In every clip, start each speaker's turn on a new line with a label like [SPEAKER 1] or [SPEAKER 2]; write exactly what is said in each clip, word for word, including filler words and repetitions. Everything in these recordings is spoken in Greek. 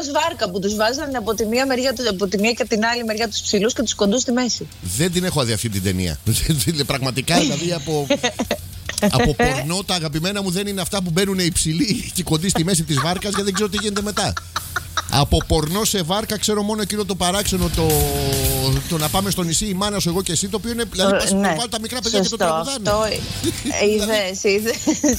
[SPEAKER 1] βάρκα που τους βάζανε από τη μία μεριά, από τη μία και από την άλλη μεριά τους ψηλούς και τους κοντούς στη μέση.
[SPEAKER 2] Δεν την έχω δει αυτή την ταινία. Πραγματικά δηλαδή από. Από πορνό τα αγαπημένα μου δεν είναι αυτά που μπαίνουν οι υψηλοί και κοντοί στη μέση της βάρκας, γιατί δεν ξέρω τι γίνεται μετά. Από πορνό σε βάρκα ξέρω μόνο εκείνο το παράξενο, το, το να πάμε στο νησί η μάνα σου, εγώ και εσύ, το οποίο είναι δηλαδή πας ναι. βάλουν τα μικρά παιδιά. Σωστό, και το τραγουδάνε. Αυτό
[SPEAKER 1] είδες, είδες.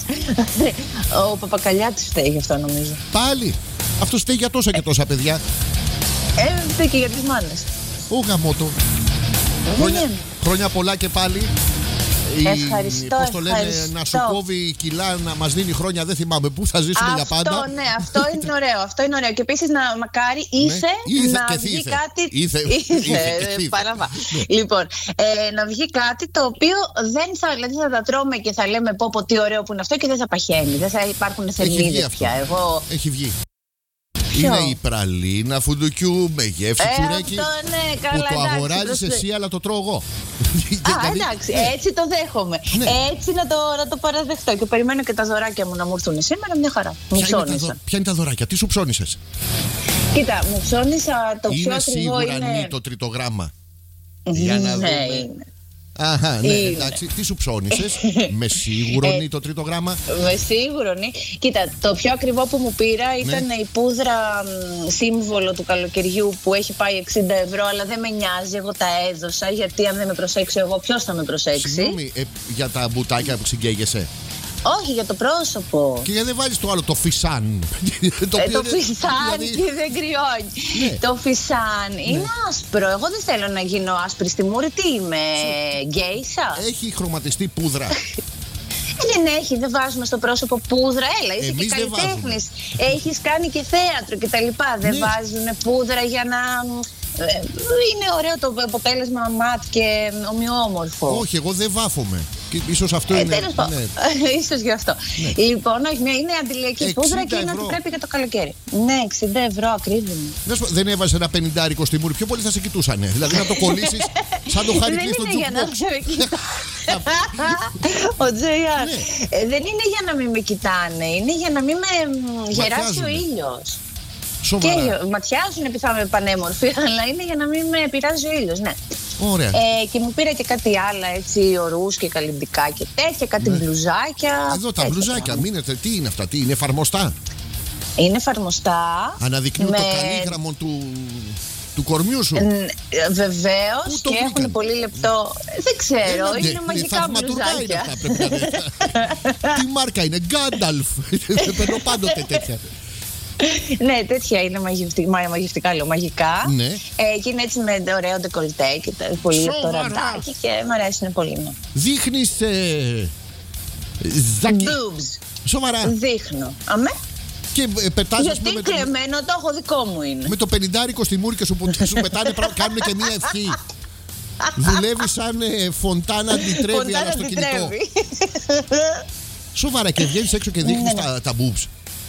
[SPEAKER 1] Ο Παπακαλιάτης φταίει γι' αυτό νομίζω.
[SPEAKER 2] Πάλι. Αυτό φταίει για τόσα και τόσα παιδιά.
[SPEAKER 1] Ε, φταίει και για τις μάνες.
[SPEAKER 2] Ω γαμώτο. Χρόνια, χρόνια πολλά και πάλι.
[SPEAKER 1] Ευχαριστώ,
[SPEAKER 2] πώς το λένε,
[SPEAKER 1] ευχαριστώ.
[SPEAKER 2] να σου κόβει κιλά, να μας δίνει χρόνια, δεν θυμάμαι πού θα ζήσουμε
[SPEAKER 1] αυτό,
[SPEAKER 2] για πάντα.
[SPEAKER 1] Αυτό, ναι, αυτό είναι ωραίο. Αυτό είναι ωραίο. Και επίσης να μακάρι ήθε
[SPEAKER 2] ναι, ήθε
[SPEAKER 1] να
[SPEAKER 2] και
[SPEAKER 1] βγει
[SPEAKER 2] ήθε.
[SPEAKER 1] κάτι.
[SPEAKER 2] Ήθε,
[SPEAKER 1] ήθε,
[SPEAKER 2] ήθε, ήθε.
[SPEAKER 1] Παραβά.
[SPEAKER 2] Ναι.
[SPEAKER 1] Λοιπόν, ε, να βγει κάτι το οποίο δεν θα, δηλαδή θα τα τρώμε και θα λέμε πω, πω τι ωραίο που είναι αυτό και δεν θα παχαίνει. Δεν θα υπάρχουν θερμίδες πια. Εγώ...
[SPEAKER 2] Έχει βγει.
[SPEAKER 1] Ποιο?
[SPEAKER 2] Είναι η πραλίνα φουντουκιού με γεύση
[SPEAKER 1] ε,
[SPEAKER 2] τσουρέκι.
[SPEAKER 1] Αυτό, ναι, καλά,
[SPEAKER 2] που το
[SPEAKER 1] εντάξει,
[SPEAKER 2] αγοράζεις
[SPEAKER 1] το...
[SPEAKER 2] εσύ, αλλά το τρώω εγώ.
[SPEAKER 1] Α, εντάξει, ναι. Έτσι το δέχομαι. Ναι. Έτσι να το, να το παραδεχτώ. Και περιμένω και τα δωράκια μου να μου έρθουν σήμερα, μια χαρά. Μου ψώνισα.
[SPEAKER 2] Ποια είναι τα δωράκια, τι σου ψώνισες?
[SPEAKER 1] Κοίτα, μου ψώνισα το
[SPEAKER 2] είναι
[SPEAKER 1] πιο ακριβό.
[SPEAKER 2] Είναι σίγουρα το τρίτο γράμμα. Για να δούμε.
[SPEAKER 1] Ναι, είναι.
[SPEAKER 2] Αχα, ναι, είναι. Εντάξει. Τι σου ψώνισες? Με σίγουρον το τρίτο γράμμα.
[SPEAKER 1] Με σίγουρον. Κοίτα, το πιο ακριβό που μου πήρα ήταν ναι. η πούδρα μ, σύμβολο του καλοκαιριού που έχει πάει εξήντα ευρώ, αλλά δεν με νοιάζει, εγώ τα έδωσα, γιατί αν δεν με προσέξει εγώ, ποιος θα με προσέξει?
[SPEAKER 2] Συγγνώμη, ε, για τα μπουτάκια που συγκαίγεσαι.
[SPEAKER 1] Όχι, για το πρόσωπο.
[SPEAKER 2] Και γιατί δεν βάλεις το άλλο, το φισάν?
[SPEAKER 1] το ε, το φισάν δηλαδή... και δεν κρυώνει. Ναι. Το φισάν ναι. είναι άσπρο. Εγώ δεν θέλω να γίνω άσπρη στη μούρη. Τι είμαι, γκέισα?
[SPEAKER 2] Έχει χρωματιστεί πούδρα.
[SPEAKER 1] Δεν έχει, δεν βάζουμε στο πρόσωπο πούδρα. Έλα, είσαι Εμείς και καλλιτέχνης. Έχεις κάνει και θέατρο και τα λοιπά. Ναι. Δεν βάζουν πούδρα για να... Είναι ωραίο το αποτέλεσμα ματ και ομοιόμορφο.
[SPEAKER 2] Όχι, εγώ δεν βάφομαι. Ίσως αυτό ε, είναι.
[SPEAKER 1] Τέλος πάντων. Ναι. Ίσως γι' αυτό. Ναι. Λοιπόν, όχι, είναι αντιλιακή πούδρα και είναι ότι πρέπει για το καλοκαίρι. Ναι, εξήντα ευρώ ακρίβεια.
[SPEAKER 2] Δεν έβαζε ένα πενηντάρικο στη μούρη, πιο πολύ θα σε κοιτούσανε. Δηλαδή να το κολλήσεις σαν το Χάρη Κλίν στο τζουκμπόξ.
[SPEAKER 1] Ο τζέι αρ. Δεν είναι για να μην με κοιτάνε, είναι για να μην με γεράσει ο ήλιος.
[SPEAKER 2] Σοβαρά.
[SPEAKER 1] Και ματιάζουν επειδή θα είμαι πανέμορφη, αλλά είναι για να μην με πειράζει ο ήλιος, ναι.
[SPEAKER 2] Ωραία.
[SPEAKER 1] Ε, και μου πήρα και κάτι άλλα, έτσι, ορούς και καλλιντικά και τέτοια, κάτι ναι. μπλουζάκια.
[SPEAKER 2] Εδώ τα μπλουζάκια, μείνετε, τι είναι αυτά, τι είναι, εφαρμοστά?
[SPEAKER 1] Είναι εφαρμοστά.
[SPEAKER 2] Αναδεικνύουν με... το καλύγραμμο του, του κορμιού σου. Ε,
[SPEAKER 1] βεβαίως, και έχουν πολύ λεπτό. Δεν ξέρω, Έλαντε, είναι μαγικά μπλουζάκια.
[SPEAKER 2] Είναι αυτά, τι μάρκα είναι, Γκάνταλφ. Δεν παίρνω πάντοτε τέτοια.
[SPEAKER 1] Ναι, τέτοια είναι μαγευτικά, μαγευτικά λέω, μαγικά.
[SPEAKER 2] Ναι.
[SPEAKER 1] Ε, και είναι έτσι με ωραίο ντεκολτέ και πολύ λεπτό ραντάκι και μου αρέσουν πολύ. Ναι.
[SPEAKER 2] Δείχνεις ε, ζάκι.
[SPEAKER 1] Boobs.
[SPEAKER 2] Σοβαρά.
[SPEAKER 1] Δείχνω. Αμέ.
[SPEAKER 2] Και ε, πετάς,
[SPEAKER 1] γιατί
[SPEAKER 2] με
[SPEAKER 1] κλεμμένο το... το έχω δικό μου είναι.
[SPEAKER 2] Με το πενηντάρικο στη μούρη και σου, σου πετάνε, κάνουν και μία ευχή. Δουλεύει σαν ε, φοντάνα αντιτρέβει αλλά στο κινητό. Σοβαρά, και βγαίνεις έξω και δείχνεις ναι, ναι. τα, τα boobs.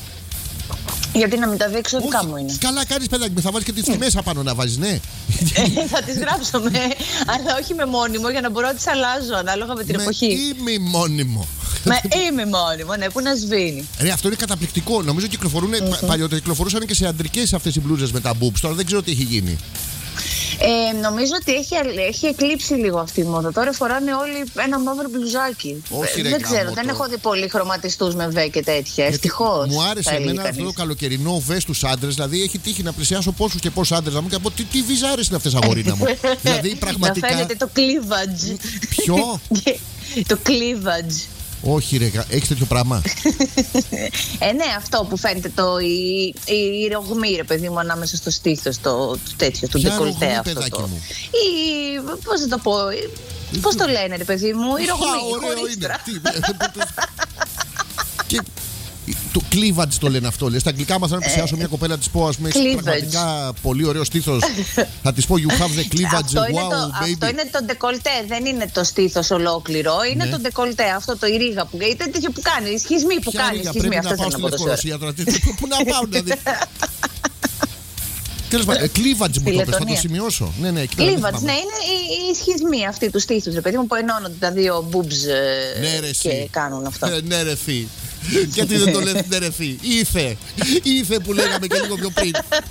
[SPEAKER 1] Γιατί να μην τα δείξω, δικά μου είναι.
[SPEAKER 2] Καλά κάνεις, παιδάκι, θα βάλεις και τις τιμές απάνω να βάζεις, ναι.
[SPEAKER 1] ε, θα τις γράψω με, αλλά όχι με μόνιμο, για να μπορώ να τις αλλάζω ανάλογα με την
[SPEAKER 2] με
[SPEAKER 1] εποχή.
[SPEAKER 2] Είμαι μόνιμο.
[SPEAKER 1] Με είμαι μόνιμο, ναι, που να σβήνει.
[SPEAKER 2] Ρε, αυτό είναι καταπληκτικό. Νομίζω κυκλοφορούν, mm-hmm. παλιότερα κυκλοφορούσαν και σε αντρικές αυτές οι μπλούζες με τα boobs. Τώρα δεν ξέρω τι έχει γίνει.
[SPEAKER 1] Ε, νομίζω ότι έχει, έχει εκλείψει λίγο αυτή η μόδα. Τώρα φοράνε όλοι ένα μαύρο μπλουζάκι.
[SPEAKER 2] Όχι,
[SPEAKER 1] ε,
[SPEAKER 2] ρε,
[SPEAKER 1] δεν ξέρω,
[SPEAKER 2] το...
[SPEAKER 1] δεν έχω δει πολύ χρωματιστούς με βέ και τέτοια. Ευτυχώς.
[SPEAKER 2] Μου άρεσε εμένα αυτό το καλοκαιρινό βέ στους άντρες. Δηλαδή έχει τύχει να πλησιάσω πόσους και πόσους άντρες να μου και από τι, τι βυζάρες είναι αυτές, αγορίνα μου. Δηλαδή πραγματικά.
[SPEAKER 1] Να φαίνεται το cleavage.
[SPEAKER 2] Ποιο?
[SPEAKER 1] Το cleavage.
[SPEAKER 2] Όχι ρε, έχεις τέτοιο πράγμα?
[SPEAKER 1] ε, ναι, αυτό που φαίνεται το, η, η, η ρογμή, ρε παιδί μου, ανάμεσα στο στήθος, το, το τέτοιο, του ντεκολτέ αυτό.
[SPEAKER 2] Παιδάκι
[SPEAKER 1] το,
[SPEAKER 2] μου.
[SPEAKER 1] Η, πώς θα το πω, πώς το λένε ρε παιδί μου, η ρογμή, η χωρίστρα. Και το cleavage το λένε αυτό. Λες, στα αγγλικά μας, αν πλησιάσω μια κοπέλα της πω, ας πούμε, έχει πραγματικά πολύ ωραίο στήθος, θα της πω you have the cleavage, αυτό
[SPEAKER 2] wow,
[SPEAKER 1] είναι το,
[SPEAKER 2] baby.
[SPEAKER 1] Αυτό είναι το ντεκολτέ, δεν είναι το στήθος ολόκληρο, είναι ναι. το ντεκολτέ, αυτό το η ρίγα που, είτε τέτοιο που κάνει, η σχισμή που
[SPEAKER 2] ποια
[SPEAKER 1] κάνει, η σχισμή, αυτό
[SPEAKER 2] θέλω να πω τόσο ώρα. Πού να πάω δηλαδή. Τέλος πάντων, cleavage μου το πες, θα το σημειώσω. Ναι, ναι,
[SPEAKER 1] cleavage, ναι, είναι η, η σχισμή αυτή του στήθους, ρε παιδί μου, που ενώνονται τα δύο boobs
[SPEAKER 2] ναι, ρε,
[SPEAKER 1] και κάνουν αυτό.
[SPEAKER 2] Ναι, ρε, θύ. Γιατί δεν το λέτε ρεθή. Ήθε. Ήθε που λέγαμε και λίγο πιο πριν.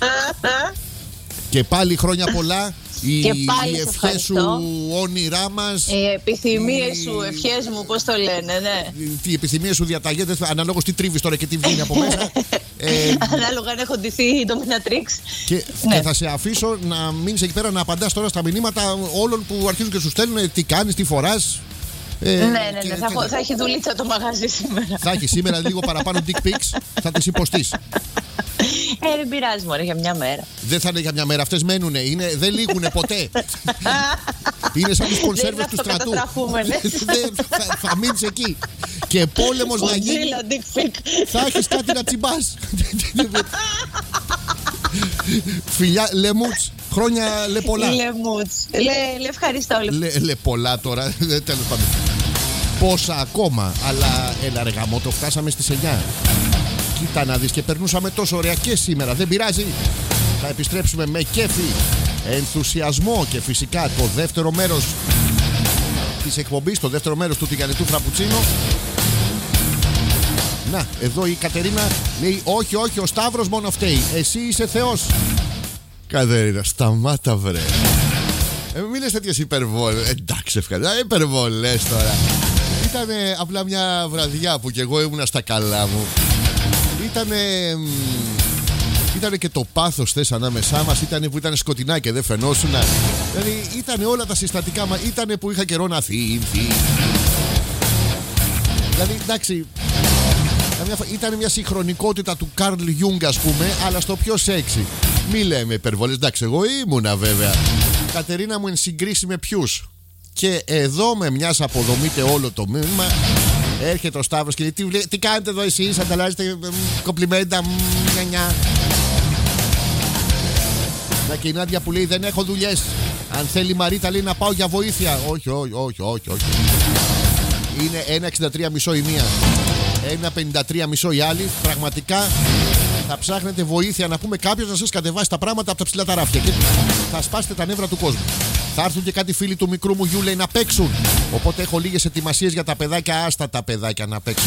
[SPEAKER 2] Και πάλι χρόνια πολλά. Οι, οι ευχές σου, όνειρά μας.
[SPEAKER 1] Οι επιθυμίες οι... σου, ευχές μου, πώς το λένε, ναι.
[SPEAKER 2] Οι επιθυμίες σου, διαταγές, αναλόγως τι τρίβεις τώρα και τι βγαίνει από μέσα.
[SPEAKER 1] ε, Ανάλογα αν έχω ντυθεί το Minatrix.
[SPEAKER 2] Και, ναι. και θα σε αφήσω να μείνεις εκεί πέρα να απαντάς τώρα στα μηνύματα όλων που αρχίζουν και σου στέλνουν τι κάνεις, τι φοράς.
[SPEAKER 1] Ε, ναι, ναι, ναι. Θα, θα, θα έχει δουλίτσα το μαγαζί σήμερα.
[SPEAKER 2] Θα έχει σήμερα λίγο παραπάνω dick pics, θα τις υποστείς.
[SPEAKER 1] Ε, δεν πειράζει, μωρέ, για μια μέρα.
[SPEAKER 2] Δεν θα είναι για μια μέρα, αυτές μένουνε, είναι, δεν λήγουνε ποτέ. Είναι σαν τις κονσέρβες του στρατού. θα, θα μείνεις εκεί. Και πόλεμος να γίνει. Θα έχεις κάτι να τσιμπάς. Φιλιά, λεμούτς. Χρόνια λε πολλά.
[SPEAKER 1] Λεμούτς. Λε, λε ευχαριστώ.
[SPEAKER 2] Λε, λε πολλά τώρα. Τέλος πάντων. Πόσα ακόμα. Αλλά έλα ρε γαμώτο, φτάσαμε στις εννιά. Κοίτα να δεις, και περνούσαμε τόσο ωραία και σήμερα. Δεν πειράζει. Θα επιστρέψουμε με κέφι, ενθουσιασμό και φυσικά το δεύτερο μέρος της εκπομπής, το δεύτερο μέρος του τηγανιτού φραπουτσίνο. Να, εδώ η Κατερίνα λέει όχι, όχι, ο Σταύρος μόνο φταίει. Εσύ είσαι Θεός. Κατερίνα, σταμάτα βρε. Ε, μην λες τέτοιες υπερβόλες. Εντάξει, ευχαριστώ. Υπερβόλες τώρα. Ήτανε απλά μια βραδιά που κι εγώ ήμουνα στα καλά μου. Ήτανε... Ήτανε και το πάθος θες ανάμεσά μας. Ήτανε που ήταν σκοτεινά και δεν φαινόσουνα. Δηλαδή ήτανε όλα τα συστατικά μας. Ήτανε που είχα καιρό να θύμθει. Δηλαδή εντάξει, ήταν μια συγχρονικότητα του Καρλ Γιούγκ, ας πούμε, αλλά στο πιο σεξι. Μη λέμε υπερβολές. Εντάξει, εγώ ήμουνα βέβαια. Κατερίνα μου, εν συγκρίση με ποιους. Και εδώ με μιας αποδομείται όλο το μήνυμα. Έρχεται ο Σταύρος και λέει: Τι, τι κάνετε εδώ εσείς, ανταλλάζετε κομπλιμέντα. Νια. Να, και η Νάντια που λέει: Δεν έχω δουλειές. Αν θέλει η Μαρίτα, λέει, να πάω για βοήθεια. Όχι, όχι, όχι, όχι, όχι. Είναι ένα εξήντα τρία μισό η μία, ένα πενήντα τρία μισό η άλλη. Πραγματικά θα ψάχνετε βοήθεια, να πούμε, κάποιος να σας κατεβάσει τα πράγματα από τα ψηλά τα ράφια. Και θα σπάσετε τα νεύρα του κόσμου. Θα έρθουν και κάτι φίλοι του μικρού μου γιου, λέει, να παίξουν. Οπότε έχω λίγες ετοιμασίες για τα παιδάκια. Άστα τα παιδάκια να παίξουν.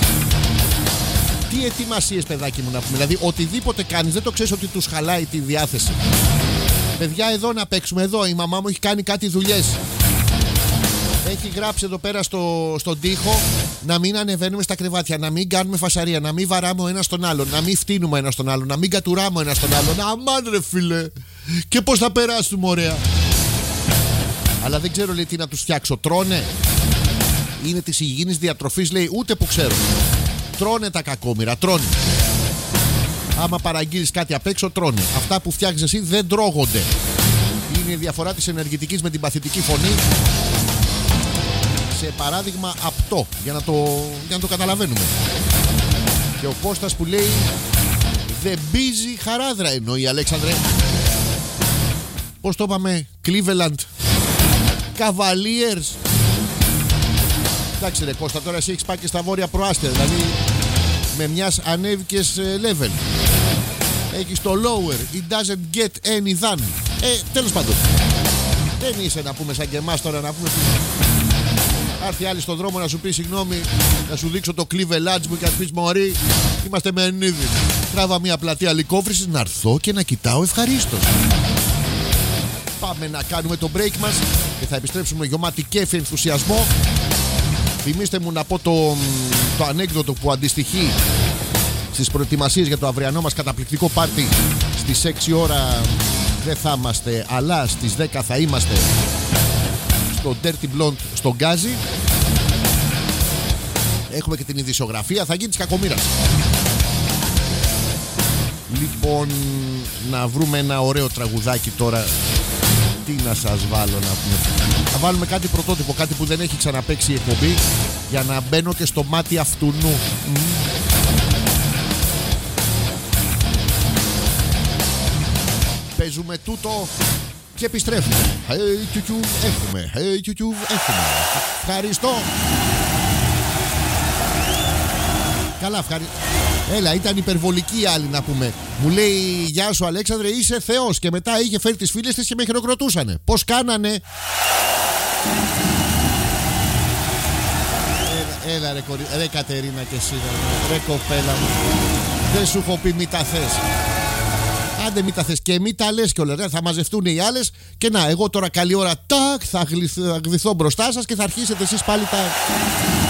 [SPEAKER 2] Τι ετοιμασίες, παιδάκι μου, να πούμε? Δηλαδή, οτιδήποτε κάνεις, δεν το ξέρεις ότι τους χαλάει τη διάθεση. Παιδιά, εδώ να παίξουμε. Εδώ η μαμά μου έχει κάνει κάτι δουλειές. Έχει γράψει εδώ πέρα στο, στον τοίχο να μην ανεβαίνουμε στα κρεβάτια, να μην κάνουμε φασαρία, να μην βαράμε ο ένας τον άλλον, να μην φτύνουμε ένα τον άλλον, να μην κατουράμε ο ένας τον άλλον. Αμάν ρε φίλε, και πώς θα περάσουμε ωραία. Αλλά δεν ξέρω, λέει, τι να τους φτιάξω. Τρώνε. Είναι της υγιεινής διατροφής, λέει, ούτε που ξέρω. Τρώνε τα κακόμοιρα, τρώνε. Άμα παραγγείλεις κάτι απ' έξω, τρώνε. Αυτά που φτιάχνεις εσύ δεν τρώγονται. Είναι η διαφορά της ενεργητικής με την παθητική φωνή. Σε παράδειγμα απτό, για να το, για να το καταλαβαίνουμε. Και ο Κώστας που λέει: δεν μπίζει χαράδρα, εννοεί, Αλέξανδρε. Πώς το είπαμε? Cleveland Cavaliers. Εντάξει ρε Κώστα, τώρα εσύ έχεις πάει και στα βόρεια προάστια. Δηλαδή με μιας ανέβηκες level. Έχεις το lower. It doesn't get any than. Ε, τέλος πάντων, δεν είσαι, να πούμε, σαν και εμάς τώρα, να πούμε, θα έρθει άλλη στον δρόμο να σου πει συγγνώμη, να σου δείξω το Cleveland μου και να πεις μωρή, είμαστε με ενίδι. Τράβα μια πλατεία λικόφρησης, να έρθω και να κοιτάω ευχαρίστως. Πάμε να κάνουμε το break μας και θα επιστρέψουμε γεμάτη κέφι, ενθουσιασμό. Θυμήστε μου να πω το, το ανέκδοτο που αντιστοιχεί στις προετοιμασίες για το αυριανό μας καταπληκτικό πάρτι. Στις έξι ώρα δεν θα είμαστε, αλλά στις δέκα θα είμαστε στο Dirty Blonde στο Γκάζι. Έχουμε και την ειδησιογραφία, θα γίνει της κακομοίρας. Λοιπόν, να βρούμε ένα ωραίο τραγουδάκι τώρα. Τι να σας βάλω, να πούμε? Θα βάλουμε κάτι πρωτότυπο, κάτι που δεν έχει ξαναπαίξει η εκπομπή, για να μπαίνω και στο μάτι αυτού νου. Mm. Παίζουμε τούτο και επιστρέφουμε. Hey, τιου, έχουμε. Hey, τιου, έχουμε. Ευχαριστώ. Καλά, ευχαριστώ. Έλα, ήταν υπερβολική άλλη, να πούμε. Μου λέει: γεια σου Αλέξανδρε, είσαι Θεός. Και μετά είχε φέρει τις φίλες της και με χειροκροτούσανε. Πώς κάνανε? Έλα ρε, κορι... ρε Κατερίνα και εσύ ρε, ρε κοπέλα μου. Δεν σου έχω πει μη τα θες. Άντε μη τα θες και μη τα λες κιόλας. Θα μαζευτούν οι άλλες και να, εγώ τώρα καλή ώρα τάκ, θα γλυθώ μπροστά σας και θα αρχίσετε εσείς πάλι τα...